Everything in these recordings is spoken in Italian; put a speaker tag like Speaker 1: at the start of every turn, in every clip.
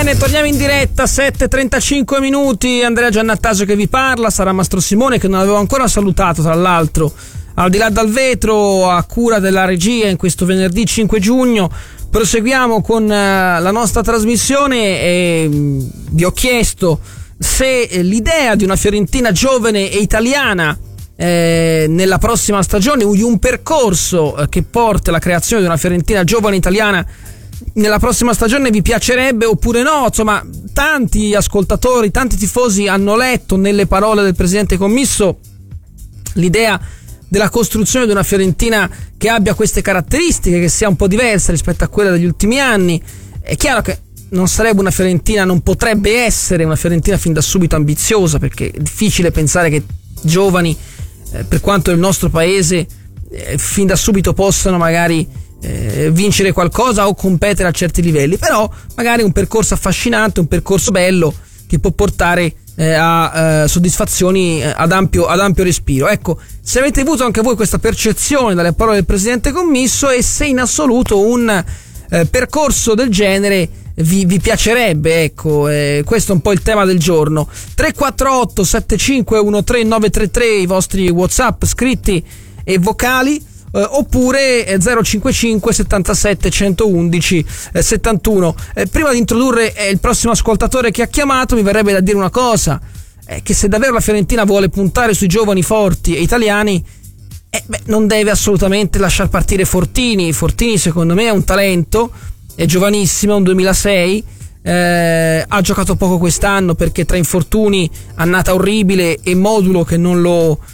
Speaker 1: Bene, torniamo in diretta, 7:35 minuti. Andrea Giannattasio che vi parla, Sara Mastro Simone che non avevo ancora salutato, tra l'altro, al di là dal vetro, a cura della regia in questo venerdì 5 giugno. Proseguiamo con la nostra trasmissione e vi ho chiesto se l'idea di una Fiorentina giovane e italiana nella prossima stagione, di un percorso che porta alla creazione di una Fiorentina giovane italiana nella prossima stagione vi piacerebbe oppure no. Insomma, tanti ascoltatori, tanti tifosi hanno letto nelle parole del presidente commisso l'idea della costruzione di una Fiorentina che abbia queste caratteristiche, che sia un po' diversa rispetto a quella degli ultimi anni. È chiaro che non sarebbe una Fiorentina, non potrebbe essere una Fiorentina fin da subito ambiziosa, perché è difficile pensare che giovani, per quanto il nostro paese, fin da subito possano magari vincere qualcosa o competere a certi livelli. Però magari un percorso affascinante, un percorso bello che può portare a soddisfazioni ad ampio respiro. Ecco, se avete avuto anche voi questa percezione dalle parole del presidente commisso e se in assoluto un percorso del genere vi piacerebbe. Ecco, questo è un po' il tema del giorno. 348 7513 933 i vostri WhatsApp scritti e vocali, oppure 055 77 111 71. Prima di introdurre il prossimo ascoltatore che ha chiamato, mi verrebbe da dire una cosa, che se davvero la Fiorentina vuole puntare sui giovani forti e italiani, non deve assolutamente lasciar partire Fortini. Fortini secondo me è un talento, è giovanissimo, è un 2006, ha giocato poco quest'anno perché tra infortuni, annata orribile e modulo che non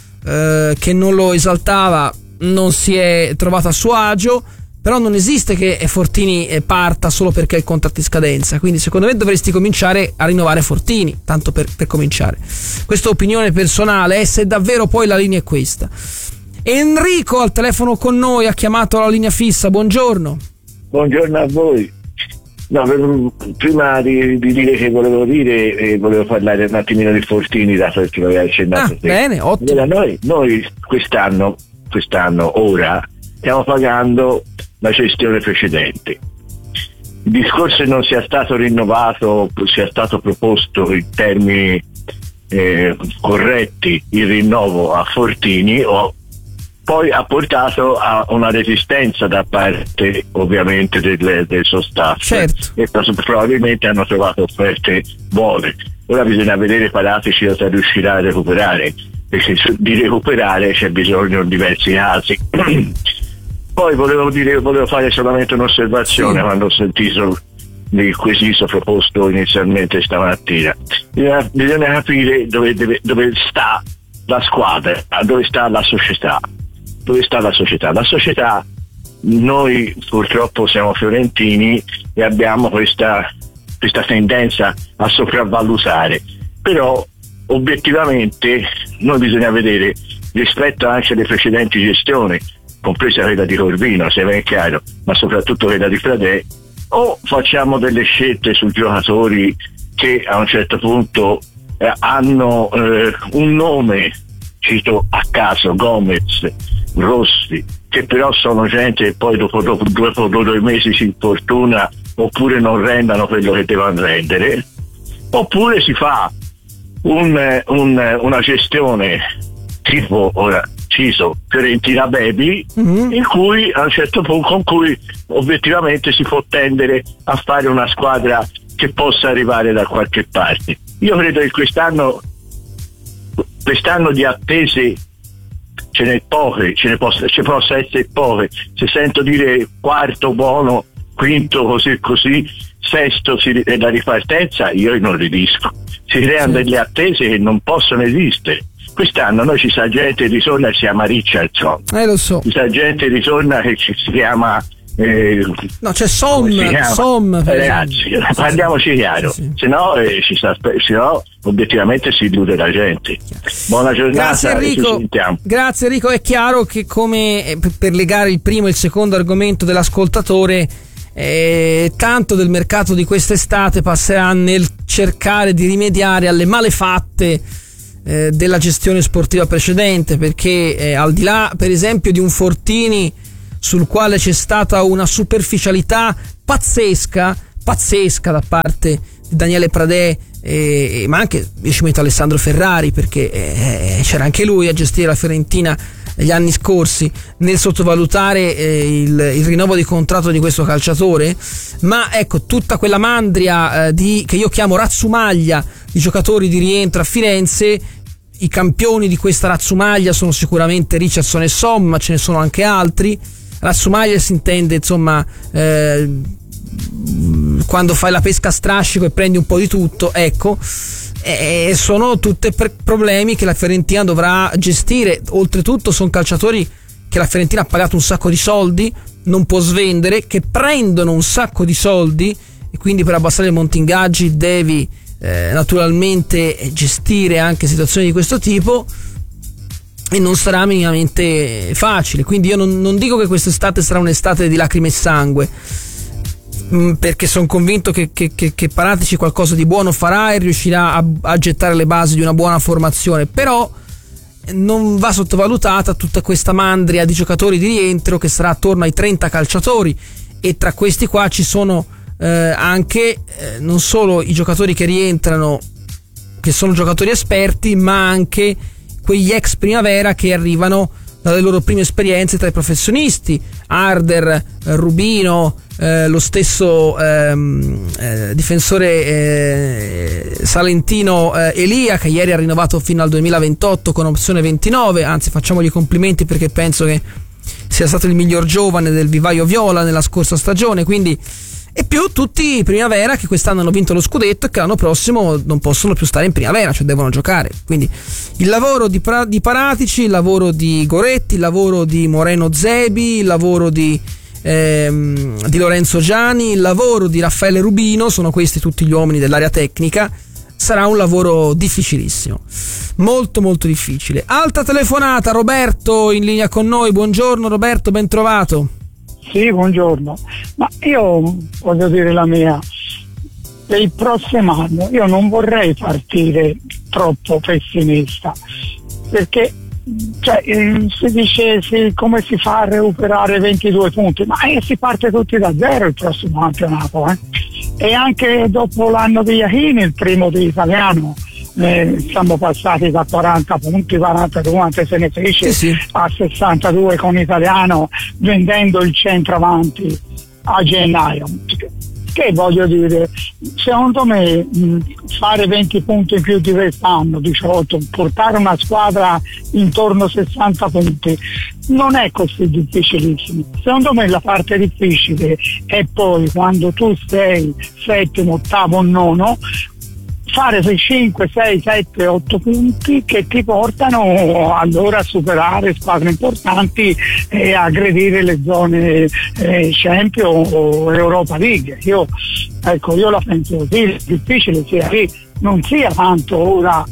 Speaker 1: lo esaltava, non si è trovato a suo agio. Però non esiste che Fortini parta solo perché il contratto in scadenza, quindi secondo me dovresti cominciare a rinnovare Fortini, tanto per cominciare. Questa opinione personale, se davvero poi la linea è questa. Enrico al telefono con noi, ha chiamato la linea fissa. Buongiorno.
Speaker 2: Buongiorno a voi. No, prima di dire che volevo dire, volevo parlare un attimino di Fortini, dato che l'aveva accennato.
Speaker 1: Bene, ottimo.
Speaker 2: Noi quest'anno ora stiamo pagando la gestione precedente. Il discorso non sia stato rinnovato, sia stato proposto in termini corretti il rinnovo a Fortini, poi ha portato a una resistenza da parte ovviamente del suo staff.
Speaker 1: Certo.
Speaker 2: E probabilmente hanno trovato offerte buone. Ora bisogna vedere Paratici cosa riuscirà a recuperare, perché di recuperare c'è bisogno in diversi casi. Poi volevo fare solamente un'osservazione. Sì. Quando ho sentito il quesito proposto inizialmente stamattina, bisogna capire dove sta la squadra, dove sta la società. La società, noi purtroppo siamo fiorentini e abbiamo questa tendenza a sopravvalutare, però obiettivamente noi bisogna vedere rispetto anche alle precedenti gestioni, compresa quella di Corvino, se ben chiaro, ma soprattutto quella di Pradè, o facciamo delle scelte su giocatori che a un certo punto hanno un nome, cito a caso Gomez, Rossi, che però sono gente che poi dopo 2 mesi si infortuna oppure non rendano quello che devono rendere, oppure si fa una gestione tipo ora Ciso Fiorentina Baby, in cui a un certo punto, con cui obiettivamente si può tendere a fare una squadra che possa arrivare da qualche parte. Io credo che quest'anno di attese ce n'è poche, ci possa essere poche. Se sento dire quarto buono, quinto così, sesto è la ripartenza, io inorridisco. Si creano delle attese che non possono esistere. Quest'anno noi ci sa gente che ritorna e si chiama Richardson,
Speaker 1: lo so.
Speaker 2: Ci sa gente che ritorna che si chiama
Speaker 1: no, c'è Som,
Speaker 2: ragazzi, parliamoci chiaro,
Speaker 1: sì.
Speaker 2: Se no obiettivamente si illude la gente. Buona giornata.
Speaker 1: Grazie Enrico.
Speaker 2: Ci sentiamo.
Speaker 1: Grazie Enrico. È chiaro che, come per legare il primo e il secondo argomento dell'ascoltatore, tanto del mercato di quest'estate passerà nel cercare di rimediare alle malefatte della gestione sportiva precedente, perché al di là per esempio di un Fortini sul quale c'è stata una superficialità pazzesca da parte Daniele Pradè, ma anche io ci metto Alessandro Ferrari, perché c'era anche lui a gestire la Fiorentina negli anni scorsi, nel sottovalutare il rinnovo di contratto di questo calciatore. Ma ecco, tutta quella mandria che io chiamo razzumaglia di giocatori di rientro a Firenze, i campioni di questa razzumaglia sono sicuramente Richardson e Som, ma ce ne sono anche altri. Razzumaglia si intende, insomma, quando fai la pesca a strascico e prendi un po' di tutto, ecco. Sono tutti problemi che la Fiorentina dovrà gestire. Oltretutto sono calciatori che la Fiorentina ha pagato un sacco di soldi, non può svendere, che prendono un sacco di soldi, e quindi per abbassare i monti ingaggi devi naturalmente gestire anche situazioni di questo tipo, e non sarà minimamente facile. Quindi io non dico che quest'estate sarà un'estate di lacrime e sangue, perché sono convinto che Paratici qualcosa di buono farà e riuscirà a gettare le basi di una buona formazione, però non va sottovalutata tutta questa mandria di giocatori di rientro, che sarà attorno ai 30 calciatori, e tra questi qua ci sono anche non solo i giocatori che rientrano, che sono giocatori esperti, ma anche quegli ex Primavera che arrivano dalle loro prime esperienze tra i professionisti, Harder, Rubino, lo stesso difensore salentino Elia, che ieri ha rinnovato fino al 2028 con opzione 29, anzi facciamogli i complimenti perché penso che sia stato il miglior giovane del vivaio viola nella scorsa stagione. Quindi, e più tutti i Primavera che quest'anno hanno vinto lo scudetto e che l'anno prossimo non possono più stare in Primavera, cioè devono giocare. Quindi il lavoro di Paratici, il lavoro di Goretti, il lavoro di Moreno Zebi, il lavoro di Lorenzo Giani, il lavoro di Raffaele Rubino, sono questi tutti gli uomini dell'area tecnica. Sarà un lavoro difficilissimo, molto molto difficile. Altra telefonata, Roberto in linea con noi. Buongiorno Roberto, ben trovato.
Speaker 3: Sì, buongiorno. Ma io voglio dire la mia. Per il prossimo anno io non vorrei partire troppo pessimista, perché si dice come si fa a recuperare 22 punti, ma si parte tutti da zero il prossimo campionato, e anche dopo l'anno di Iachini, il primo di italiano, siamo passati da 40 punti, 42 anche se ne fece, sì, a 62 con italiano, vendendo il centravanti a gennaio. Che voglio dire, secondo me fare 20 punti in più di quest'anno, 18, portare una squadra intorno a 60 punti non è così difficilissimo. Secondo me la parte difficile è poi quando tu sei settimo, ottavo, nono, fare 5, 6, 7, 8 punti che ti portano allora a superare squadre importanti e a aggredire le zone Champions o Europa League. Io la penso così. Difficile sia lì, non sia tanto ora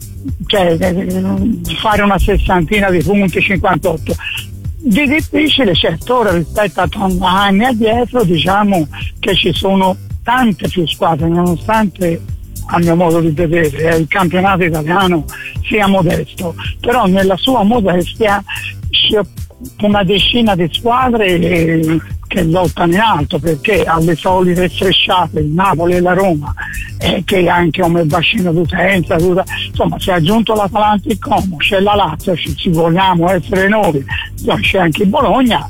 Speaker 3: fare una sessantina di punti, 58. Di difficile, certo, ora rispetto a anni addietro diciamo che ci sono tante più squadre, nonostante a mio modo di vedere il campionato italiano sia modesto, però nella sua modestia c'è una decina di squadre che lottano in alto, perché alle solite strisciate il Napoli e la Roma, che anche come bacino d'utenza, insomma si è aggiunto l'Atalanta, il Como, c'è la Lazio, ci vogliamo essere noi, c'è anche il Bologna,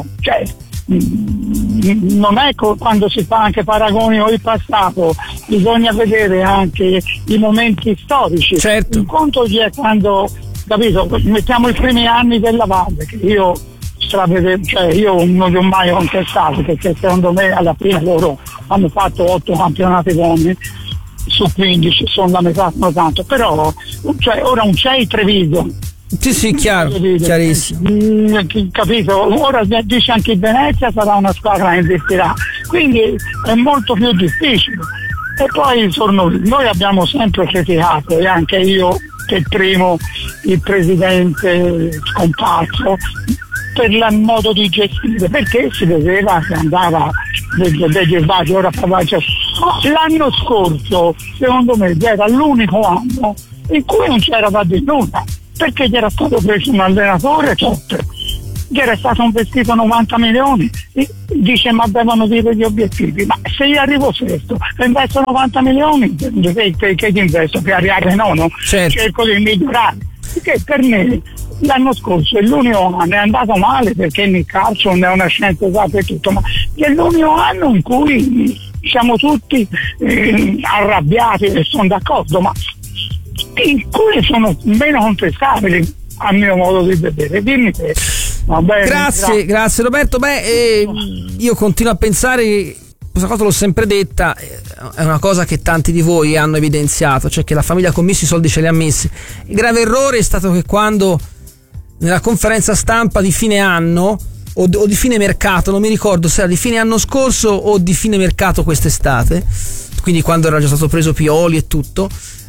Speaker 3: non è quando si fa anche paragoni con il passato, bisogna vedere anche i momenti storici.
Speaker 1: Certo.
Speaker 3: Il conto è quando, capito, mettiamo i primi anni della Valle, che io non li ho mai contestato, perché secondo me alla fine loro hanno fatto 8 campionati buoni su 15, sono la metà, non tanto, però ora non c'è il Treviso.
Speaker 1: Sì, chiaro, chiarissimo.
Speaker 3: Capito? Ora dice anche il Venezia sarà una squadra che investirà, quindi è molto più difficile. E poi noi abbiamo sempre criticato, e anche io per primo, il presidente scomparso, per il modo di gestire, perché si vedeva che andava degli sbagli. Ora l'anno scorso secondo me era l'unico anno in cui non c'era da dire nulla, perché gli era stato preso un allenatore top, gli era stato investito 90 milioni dice ma devono dire gli obiettivi, ma se io arrivo sesto e investo 90 milioni che ti investo per arrivare nono?
Speaker 1: Certo.
Speaker 3: Cerco di migliorare, perché per me l'anno scorso è l'unico anno, è andato male perché nel calcio non è una scienza esatta e tutto, ma è l'unico anno in cui siamo tutti arrabbiati e sono d'accordo, ma in cui sono meno contestabili a mio modo di vedere. Dimmi te. Va bene,
Speaker 1: grazie Roberto. Io continuo a pensare, questa cosa l'ho sempre detta, è una cosa che tanti di voi hanno evidenziato, cioè che la famiglia Commisso i soldi ce li ha messi. Il grave errore è stato che quando nella conferenza stampa di fine anno o di fine mercato, non mi ricordo se era di fine anno scorso o di fine mercato quest'estate, quindi quando era già stato preso Pioli e tutto,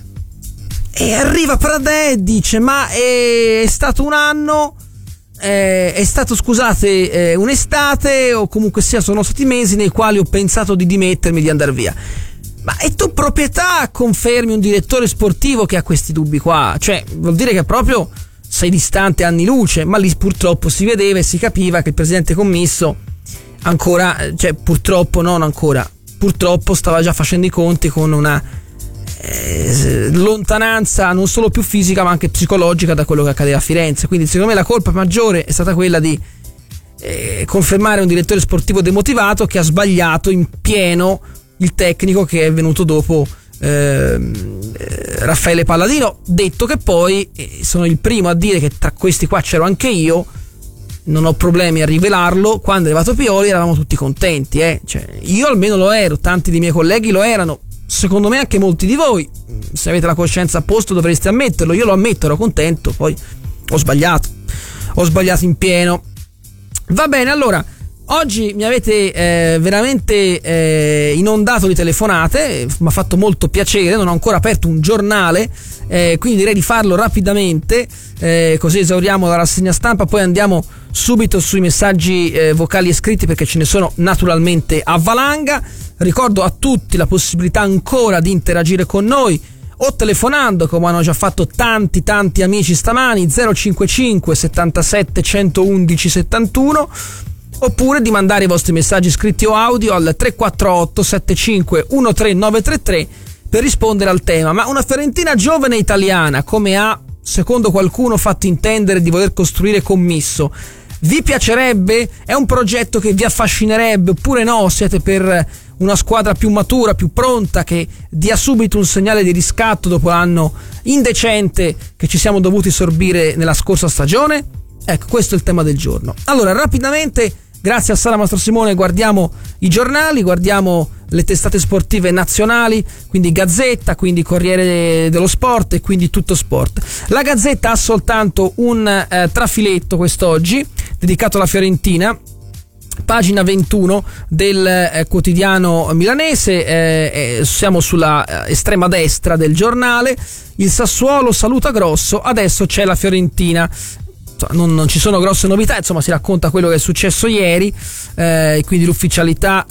Speaker 1: e arriva Pradè e dice ma è stato un anno, è stato un'estate, o comunque sia sono stati mesi nei quali ho pensato di dimettermi, di andare via. Ma e tu proprietà confermi un direttore sportivo che ha questi dubbi qua? Cioè vuol dire che proprio sei distante anni luce, ma lì purtroppo si vedeva e si capiva che il presidente Commisso ancora, cioè purtroppo stava già facendo i conti con una lontananza non solo più fisica ma anche psicologica da quello che accadeva a Firenze. Quindi secondo me la colpa maggiore è stata quella di confermare un direttore sportivo demotivato che ha sbagliato in pieno il tecnico che è venuto dopo Raffaele Palladino. Detto che poi sono il primo a dire che tra questi qua c'ero anche io, non ho problemi a rivelarlo, quando è arrivato Pioli eravamo tutti contenti, cioè, io almeno lo ero, tanti dei miei colleghi lo erano, secondo me anche molti di voi, se avete la coscienza a posto dovreste ammetterlo. Io lo ammetto, ero contento, poi ho sbagliato in pieno. Va bene, allora oggi mi avete veramente inondato di telefonate, mi ha fatto molto piacere, non ho ancora aperto un giornale, quindi direi di farlo rapidamente, così esauriamo la rassegna stampa, poi andiamo subito sui messaggi vocali e scritti, perché ce ne sono naturalmente a valanga. Ricordo a tutti la possibilità ancora di interagire con noi o telefonando, come hanno già fatto tanti amici stamani, 055 77 111 71, oppure di mandare i vostri messaggi scritti o audio al 348 75 13933 per rispondere al tema. Ma una Fiorentina giovane italiana, come ha, secondo qualcuno, fatto intendere di voler costruire Commisso, vi piacerebbe? È un progetto che vi affascinerebbe oppure no? Siete per una squadra più matura, più pronta, che dia subito un segnale di riscatto dopo l'anno indecente che ci siamo dovuti sorbire nella scorsa stagione? Ecco, questo è il tema del giorno. Allora, rapidamente, grazie a Sara Mastro Simone, guardiamo i giornali, guardiamo le testate sportive nazionali, quindi Gazzetta, quindi Corriere dello Sport e quindi Tutto Sport. La Gazzetta ha soltanto un trafiletto quest'oggi dedicato alla Fiorentina, pagina 21 del quotidiano milanese, siamo sulla estrema destra del giornale. Il Sassuolo saluta Grosso, adesso c'è la Fiorentina. Non ci sono grosse novità, insomma si racconta quello che è successo ieri, quindi l'ufficialità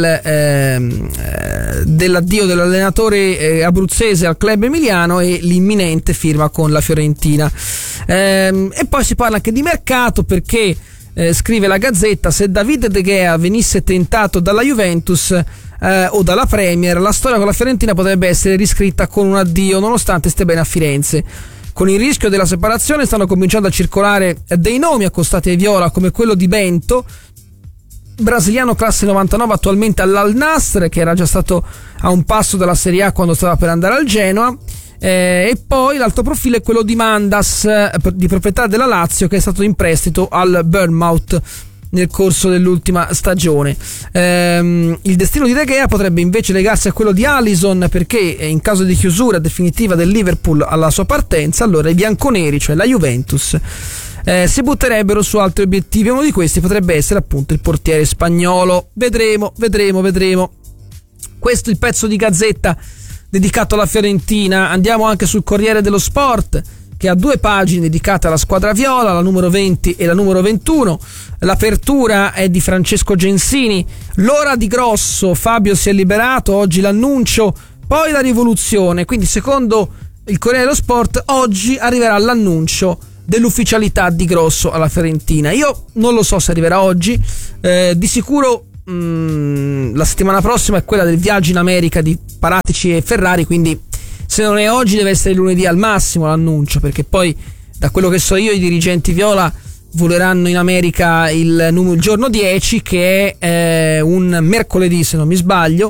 Speaker 1: dell'addio dell'allenatore abruzzese al club emiliano e l'imminente firma con la Fiorentina, e poi si parla anche di mercato, perché scrive la Gazzetta: se David De Gea venisse tentato dalla Juventus o dalla Premier, la storia con la Fiorentina potrebbe essere riscritta con un addio, nonostante stia bene a Firenze. Con il rischio della separazione stanno cominciando a circolare dei nomi accostati ai viola, come quello di Bento, brasiliano classe 99, attualmente all'Al Nassr, che era già stato a un passo dalla Serie A quando stava per andare al Genoa, e poi l'altro profilo è quello di Mandas, di proprietà della Lazio, che è stato in prestito al Bournemouth nel corso dell'ultima stagione. Il destino di De Gea potrebbe invece legarsi a quello di Alisson, perché in caso di chiusura definitiva del Liverpool alla sua partenza, allora i bianconeri, cioè la Juventus, si butterebbero su altri obiettivi. Uno di questi potrebbe essere appunto il portiere spagnolo. Vedremo. Questo è il pezzo di Gazzetta dedicato alla Fiorentina. Andiamo anche sul Corriere dello Sport, che ha due pagine dedicate alla squadra viola, la numero 20 e la numero 21. L'apertura è di Francesco Gensini: l'ora di Grosso, Fabio si è liberato, oggi l'annuncio, poi la rivoluzione. Quindi secondo il Corriere dello Sport oggi arriverà l'annuncio dell'ufficialità di Grosso alla Fiorentina. Io non lo so se arriverà oggi, di sicuro la settimana prossima è quella del viaggio in America di Paratici e Ferrari, quindi se non è oggi deve essere lunedì al massimo l'annuncio, perché poi da quello che so io i dirigenti viola voleranno in America il giorno 10, che è un mercoledì se non mi sbaglio,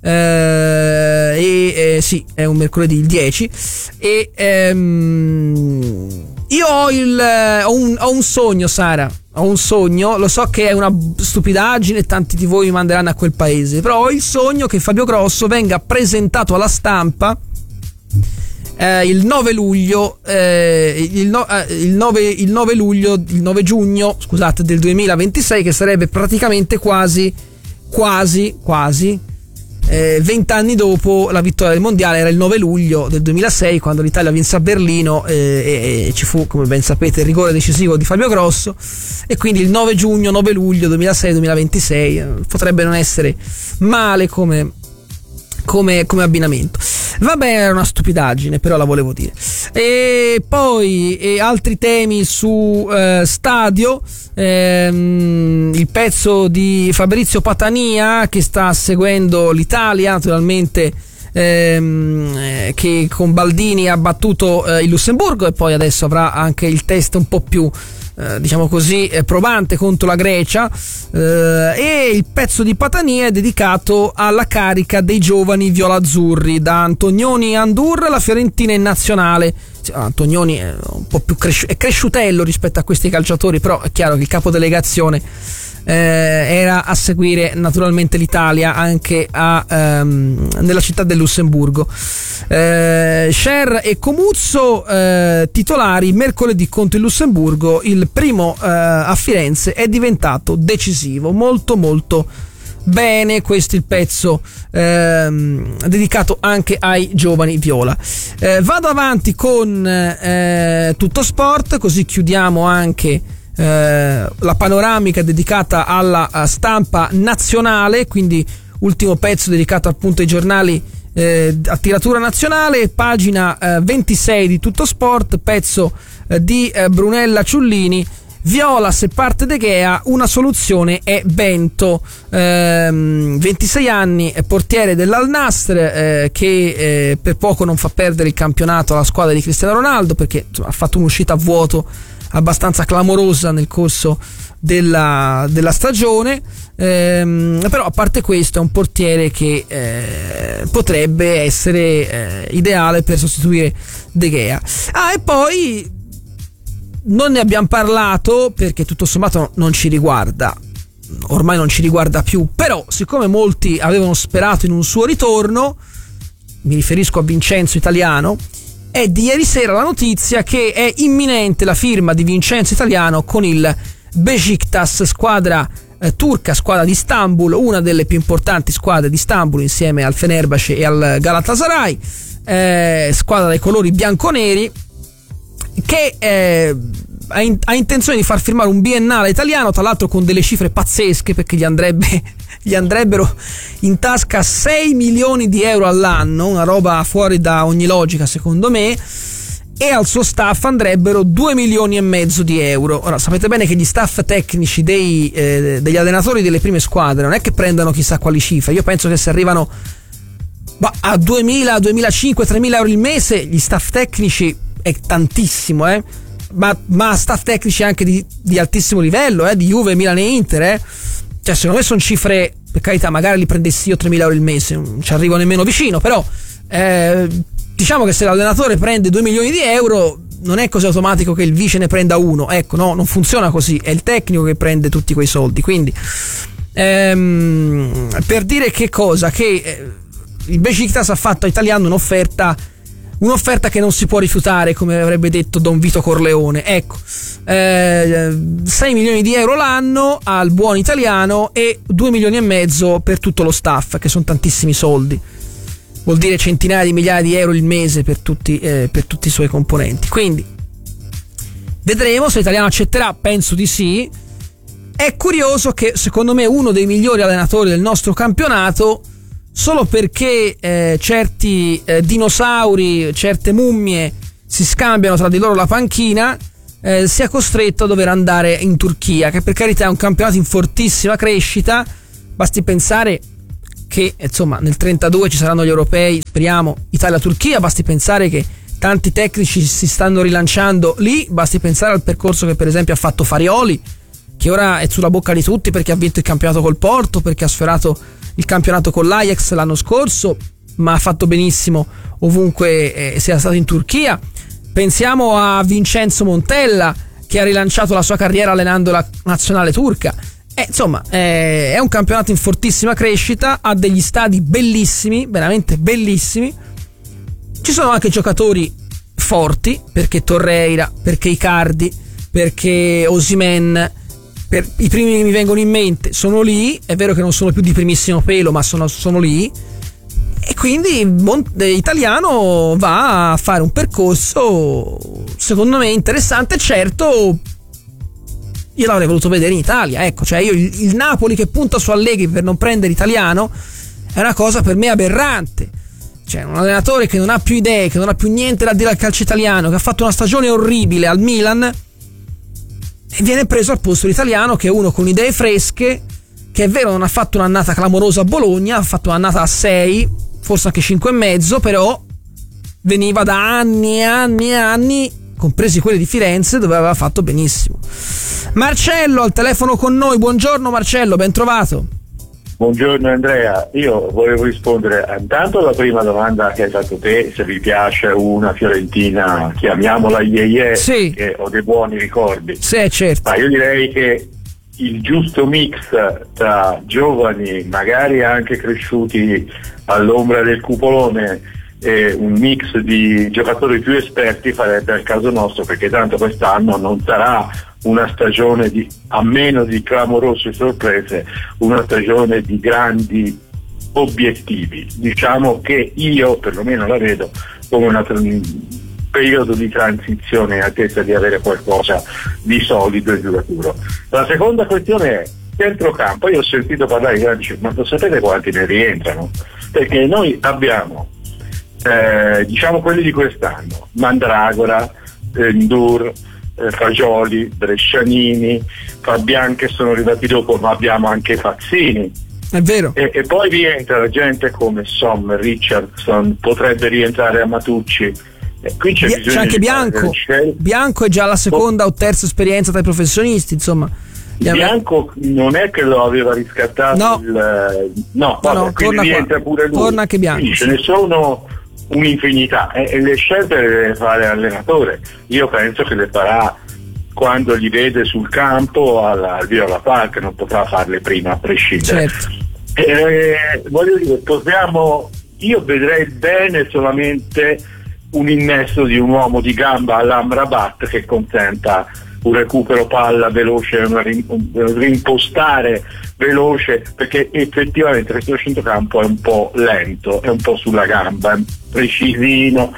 Speaker 1: sì, è un mercoledì il 10, e io ho un sogno, Sara, ho un sogno, lo so che è una stupidaggine, tanti di voi mi manderanno a quel paese, però ho il sogno che Fabio Grosso venga presentato alla stampa il 9 giugno, scusate, del 2026, che sarebbe praticamente quasi 20 anni dopo la vittoria del mondiale. Era il 9 luglio del 2006 quando l'Italia vinse a Berlino, e ci fu, come ben sapete, il rigore decisivo di Fabio Grosso, e quindi il 9 luglio 2006-2026 potrebbe non essere male come abbinamento. Vabbè, era una stupidaggine, però la volevo dire. E poi altri temi su Stadio, il pezzo di Fabrizio Patania che sta seguendo l'Italia, naturalmente, che con Baldini ha battuto il Lussemburgo, e poi adesso avrà anche il test un po' più diciamo così probante contro la Grecia, e il pezzo di Patania è dedicato alla carica dei giovani violazzurri. Da Antonioni a Andur la Fiorentina è nazionale. Antonioni è un po' più è cresciutello rispetto a questi calciatori, però è chiaro che il capodelegazione era a seguire naturalmente l'Italia anche nella città del Lussemburgo. Scher e Comuzzo titolari mercoledì contro il Lussemburgo. Il primo a Firenze è diventato decisivo. Molto molto bene, questo è il pezzo dedicato anche ai giovani viola. Vado avanti con Tutto Sport, così chiudiamo anche la panoramica dedicata alla stampa nazionale, quindi ultimo pezzo dedicato appunto ai giornali a tiratura nazionale. Pagina 26 di Tutto Sport, pezzo di Brunella Ciullini: Viola, se parte De Gea, una soluzione è Bento. 26 anni, portiere dell'Al Nassr, che per poco non fa perdere il campionato alla squadra di Cristiano Ronaldo, perché insomma, ha fatto un'uscita a vuoto abbastanza clamorosa nel corso della stagione, però a parte questo è un portiere che potrebbe essere ideale per sostituire De Gea. E poi non ne abbiamo parlato perché tutto sommato non ci riguarda, ormai non ci riguarda più, però siccome molti avevano sperato in un suo ritorno, mi riferisco a Vincenzo Italiano, è di ieri sera la notizia che è imminente la firma di Vincenzo Italiano con il Beşiktaş, squadra turca, squadra di Istanbul, una delle più importanti squadre di Istanbul insieme al Fenerbahce e al Galatasaray, squadra dai colori bianconeri, che ha intenzione di far firmare un biennale italiano, tra l'altro con delle cifre pazzesche, perché gli andrebbero in tasca 6 milioni di euro all'anno, una roba fuori da ogni logica secondo me, e al suo staff andrebbero 2 milioni e mezzo di euro. Ora sapete bene che gli staff tecnici degli allenatori delle prime squadre non è che prendano chissà quali cifre. Io penso che se arrivano a 2.000, 2.500, 3.000 euro il mese, gli staff tecnici è tantissimo, ma staff tecnici anche di altissimo livello, di Juve, Milan e Inter, cioè secondo me sono cifre, per carità, magari li prendessi io 3.000 euro il mese, non ci arrivo nemmeno vicino, però diciamo che se l'allenatore prende 2 milioni di euro non è così automatico che il vice ne prenda 1, ecco, no, non funziona così, è il tecnico che prende tutti quei soldi. Quindi per dire che cosa, che il Beşiktaş ha fatto a Italiano un'offerta che non si può rifiutare, come avrebbe detto Don Vito Corleone. Ecco, 6 milioni di euro l'anno al buon italiano e 2 milioni e mezzo per tutto lo staff, che sono tantissimi soldi, vuol dire centinaia di migliaia di euro il mese per tutti i suoi componenti. Quindi vedremo se l'italiano accetterà, penso di sì. È curioso che secondo me uno dei migliori allenatori del nostro campionato, solo perché certi dinosauri, certe mummie si scambiano tra di loro la panchina, sia costretto a dover andare in Turchia, che per carità è un campionato in fortissima crescita. Basti pensare che insomma nel 32 ci saranno gli europei, speriamo, Italia-Turchia. Basti pensare che tanti tecnici si stanno rilanciando lì. Basti pensare al percorso che per esempio ha fatto Farioli, che ora è sulla bocca di tutti perché ha vinto il campionato col Porto, perché ha sfiorato il campionato con l'Ajax l'anno scorso, ma ha fatto benissimo ovunque sia stato in Turchia. Pensiamo a Vincenzo Montella, che ha rilanciato la sua carriera allenando la nazionale turca. Insomma, è un campionato in fortissima crescita, ha degli stadi bellissimi, veramente bellissimi. Ci sono anche giocatori forti, perché Torreira, perché Icardi, perché Osimhen, i primi che mi vengono in mente sono lì. È vero che non sono più di primissimo pelo, ma sono lì. E quindi Italiano va a fare un percorso secondo me interessante. Certo, io l'avrei voluto vedere in Italia, ecco, cioè io il Napoli che punta su Allegri per non prendere Italiano è una cosa per me aberrante. Cioè un allenatore che non ha più idee, che non ha più niente da dire al calcio italiano, che ha fatto una stagione orribile al Milan e viene preso al posto l'Italiano, che è uno con idee fresche, che è vero non ha fatto un'annata clamorosa a Bologna, ha fatto un'annata a 6, forse anche 5,5, però veniva da anni e anni e anni, compresi quelli di Firenze, dove aveva fatto benissimo. Marcello al telefono con noi. Buongiorno Marcello, ben trovato.
Speaker 2: Buongiorno Andrea, io volevo rispondere intanto alla prima domanda che hai fatto te, se vi piace una fiorentina, chiamiamola Ieye,
Speaker 1: sì,
Speaker 2: che ho dei buoni ricordi.
Speaker 1: Sì, certo.
Speaker 2: Ma io direi che il giusto mix tra giovani, magari anche cresciuti all'ombra del cupolone, e un mix di giocatori più esperti farebbe al caso nostro, perché tanto quest'anno non sarà una stagione a meno di clamorose sorprese, una stagione di grandi obiettivi. Diciamo che io perlomeno la vedo come un periodo di transizione in attesa di avere qualcosa di solido e duraturo. La seconda questione è centrocampo. Io ho sentito parlare di grandi, ma lo sapete quanti ne rientrano? Perché noi abbiamo diciamo quelli di quest'anno: Mandragora, Ndur, Fagioli, Brescianini, Fabian, che sono arrivati dopo, ma abbiamo anche Fazzini.
Speaker 1: È vero.
Speaker 2: E poi rientra la gente come Richardson, potrebbe rientrare Amatucci. Qui c'è
Speaker 1: anche Bianco. Bianco è già la seconda o terza esperienza tra i professionisti, insomma.
Speaker 2: Bianco non è che lo aveva riscattato,
Speaker 1: no,
Speaker 2: quindi rientra pure lui.
Speaker 1: Torna anche Bianco.
Speaker 2: Quindi ce ne sono un'infinità e le scelte le deve fare l'allenatore. Io penso che le farà quando li vede sul campo al Viola Park, non potrà farle prima a prescindere.
Speaker 1: Certo.
Speaker 2: Voglio dire, io vedrei bene solamente un innesto di un uomo di gamba all'Amrabat che consenta un recupero palla veloce, un rimpostare veloce, perché effettivamente questo centrocampo è un po' lento, è un po' sulla gamba, è precisino,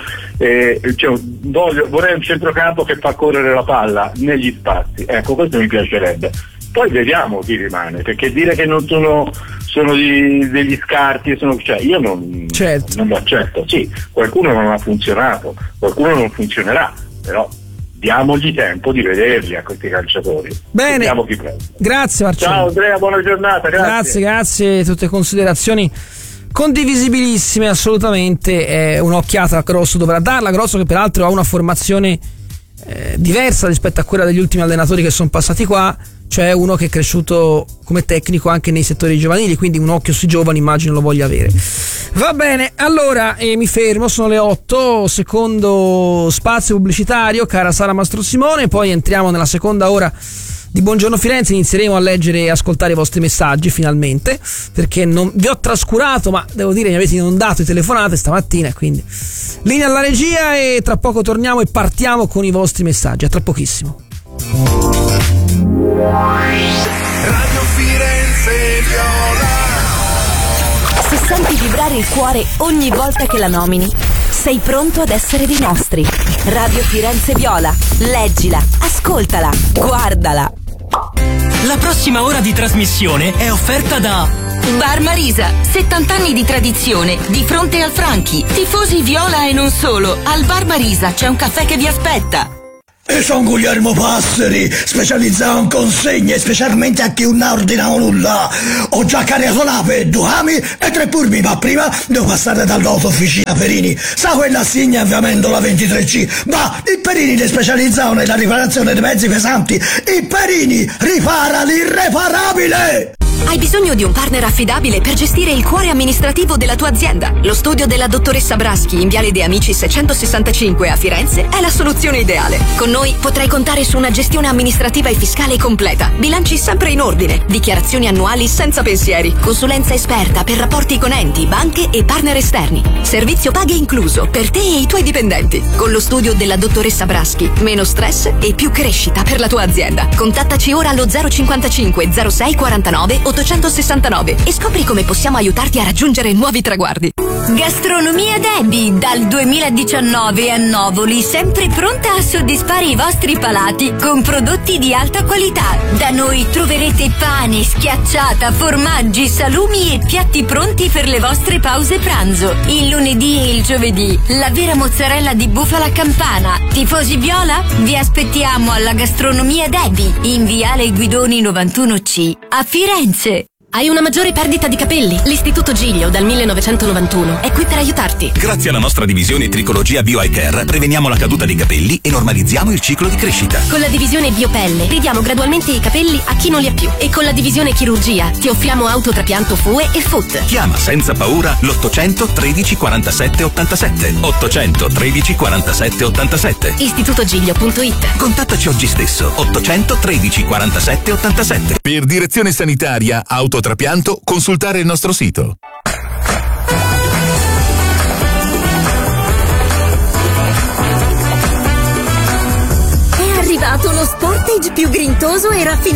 Speaker 2: vorrei un centrocampo che fa correre la palla negli spazi, ecco, questo mi piacerebbe. Poi vediamo chi rimane, perché dire che non sono degli scarti, io non lo accetto. Sì, qualcuno non ha funzionato, qualcuno non funzionerà, però diamogli tempo di vederli a questi calciatori.
Speaker 1: Bene,
Speaker 2: vediamo chi prende.
Speaker 1: Grazie Marcello.
Speaker 2: Ciao Andrea, buona giornata.
Speaker 1: Grazie, tutte considerazioni condivisibilissime, assolutamente. Un'occhiata a Grosso dovrà darla, Grosso che peraltro ha una formazione diversa rispetto a quella degli ultimi allenatori che sono passati qua, cioè uno che è cresciuto come tecnico anche nei settori giovanili, quindi un occhio sui giovani immagino lo voglia avere. Va bene, allora mi fermo, sono le 8, secondo spazio pubblicitario, cara Sara Mastrosimone, poi entriamo nella seconda ora di Buongiorno Firenze, inizieremo a leggere e ascoltare i vostri messaggi finalmente, perché non vi ho trascurato, ma devo dire mi avete inondato di telefonate stamattina, quindi linea alla regia e tra poco torniamo e partiamo con i vostri messaggi, a tra pochissimo.
Speaker 4: Radio Firenze Viola.
Speaker 5: Se senti vibrare il cuore ogni volta che la nomini, sei pronto ad essere dei nostri. Radio Firenze Viola, leggila, ascoltala, guardala.
Speaker 6: La prossima ora di trasmissione è offerta da
Speaker 7: Bar Marisa, 70 anni di tradizione, di fronte al Franchi. Tifosi viola e non solo, al Bar Marisa c'è un caffè che vi aspetta.
Speaker 8: E sono Guglielmo Passeri, specializzato in consegne, specialmente a chi non ordina nulla. Ho già caricato l'ape, 2 ami e 3 purmi, ma prima devo passare dall'autofficina Perini. Sa quella assegna ovviamente la 23C, ma i Perini ne specializzano nella riparazione dei mezzi pesanti. I Perini ripara l'irreparabile!
Speaker 9: Hai bisogno di un partner affidabile per gestire il cuore amministrativo della tua azienda? Lo studio della dottoressa Braschi in Viale De Amici 665 a Firenze è la soluzione ideale. Con noi potrai contare su una gestione amministrativa e fiscale completa, bilanci sempre in ordine, dichiarazioni annuali senza pensieri, consulenza esperta per rapporti con enti, banche e partner esterni. Servizio paghe incluso per te e i tuoi dipendenti. Con lo studio della dottoressa Braschi, meno stress e più crescita per la tua azienda. Contattaci ora allo 055 06 49 869 e scopri come possiamo aiutarti a raggiungere nuovi traguardi.
Speaker 7: Gastronomia Debbie, dal 2019 a Novoli, sempre pronta a soddisfare i vostri palati con prodotti di alta qualità. Da noi troverete pane, schiacciata, formaggi, salumi e piatti pronti per le vostre pause pranzo. Il lunedì e il giovedì, la vera mozzarella di bufala campana. Tifosi viola? Vi aspettiamo alla Gastronomia Debbie, in Viale Guidoni 91C, a Firenze.
Speaker 9: Hai una maggiore perdita di capelli? L'Istituto Giglio dal 1991 è qui per aiutarti.
Speaker 10: Grazie alla nostra divisione Tricologia Bio Eye Care preveniamo la caduta dei capelli e normalizziamo il ciclo di crescita.
Speaker 9: Con la divisione Biopelle ridiamo gradualmente i capelli a chi non li ha più. E con la divisione Chirurgia ti offriamo autotrapianto FUE e FUT.
Speaker 10: Chiama senza paura l'800 13 47 87. 800 13 47 87.
Speaker 9: Istitutogiglio.it.
Speaker 10: Contattaci oggi stesso. 800 13 47 87.
Speaker 11: Per direzione sanitaria autotrapianto, consultare il nostro sito.
Speaker 7: È arrivato lo Sportage più grintoso e raffinato